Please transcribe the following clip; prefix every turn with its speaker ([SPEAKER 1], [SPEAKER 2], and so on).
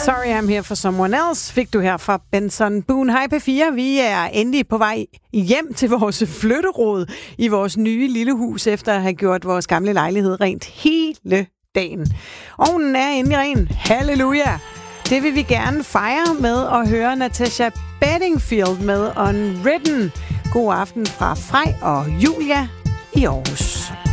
[SPEAKER 1] Sorry I'm Here for Someone Else fik du her fra Benson Boone. Hej P4, vi er endelig på vej hjem til vores flytterod i vores nye lille hus, efter at have gjort vores gamle lejlighed rent hele dagen. Ovnen er endelig ren. Halleluja! Det vil vi gerne fejre med at høre Natasha Bedingfield med Unwritten. God aften fra Frej og Julia i Aarhus.